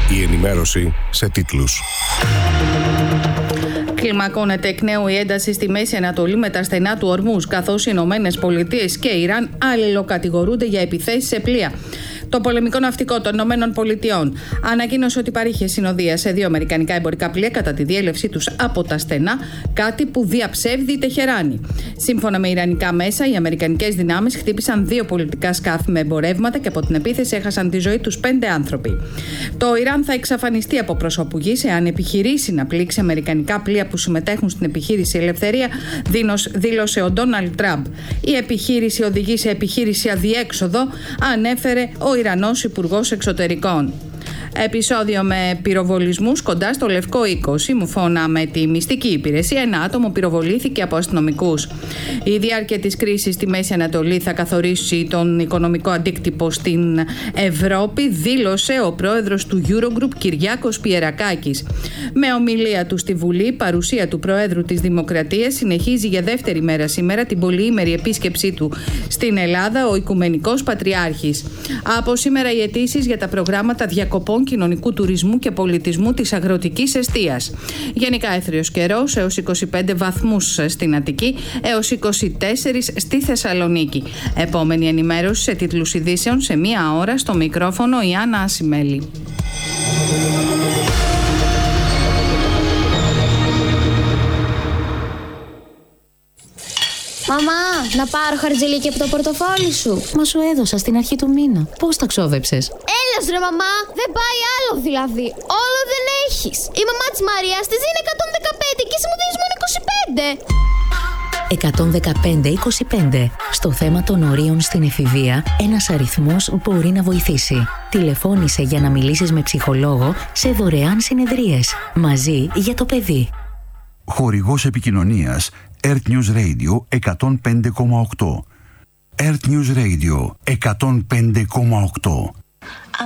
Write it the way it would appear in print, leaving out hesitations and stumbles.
Η ενημέρωση σε τίτλους. Κλιμακώνεται εκ νέου η ένταση στη Μέση Ανατολή με τα στενά του Ορμούζ, καθώς οι Ηνωμένες Πολιτείες και Ιράν αλληλοκατηγορούνται για επιθέσεις σε πλοία. Το πολεμικό ναυτικό των Ηνωμένων Πολιτειών ανακοίνωσε ότι παρήχε συνοδεία σε 2 αμερικανικά εμπορικά πλοία κατά τη διέλευσή τους από τα στενά, κάτι που διαψεύδει η Τεχεράνη. Σύμφωνα με ιρανικά μέσα, οι αμερικανικές δυνάμεις χτύπησαν 2 πολιτικά σκάφη με εμπορεύματα και από την επίθεση έχασαν τη ζωή τους 5 άνθρωποι. Το Ιράν θα εξαφανιστεί από πρόσωπου γης εάν επιχειρήσει να πλήξει αμερικανικά πλοία που συμμετέχουν στην επιχείρηση Ελευθερία, δήλωσε ο Ντόναλντ Τραμπ. Η επιχείρηση οδηγεί σε επιχείρηση αδιέξοδο, ανέφερε ο Ιρανός Υπουργός Εξωτερικών. Επεισόδιο με πυροβολισμούς κοντά στο Λευκό Οίκο. Σύμφωνα με τη μυστική υπηρεσία, ένα άτομο πυροβολήθηκε από αστυνομικούς. Η διάρκεια της κρίσης στη Μέση Ανατολή θα καθορίσει τον οικονομικό αντίκτυπο στην Ευρώπη, δήλωσε ο πρόεδρος του Eurogroup Κυριάκος Πιερακάκης. Με ομιλία του στη Βουλή, παρουσία του Προέδρου της Δημοκρατίας, συνεχίζει για δεύτερη μέρα σήμερα την πολυήμερη επίσκεψή του στην Ελλάδα ο Οικουμενικός Πατριάρχης. Από σήμερα οι αιτήσεις για τα προγράμματα διακοπών κοινωνικού τουρισμού και πολιτισμού της αγροτικής εστίας. Γενικά έθριος καιρός έως 25 βαθμούς στην Αττική, έως 24 στη Θεσσαλονίκη. Επόμενη ενημέρωση σε τίτλους ειδήσεων σε 1 ώρα, στο μικρόφωνο η Άννα Ασημέλη. Μαμά, να πάρω χαρτζηλίκι από το πορτοφόλι σου. Μα σου έδωσα στην αρχή του μήνα. Πώς τα ξόδεψες? Έλεος ρε μαμά, δεν πάει άλλο δηλαδή. Όλο δεν έχεις. Η μαμά της Μαρίας της δίνει 115 και εσύ μου δίνεις μόνο 25. 115-25. Στο θέμα των ορίων στην εφηβεία, ένας αριθμός μπορεί να βοηθήσει. Τηλεφώνησε για να μιλήσεις με ψυχολόγο σε δωρεάν συνεδρίες. Μαζί για το παιδί. Χορηγός επικοινωνίας Earth News Radio 105,8. Earth News Radio 105,8.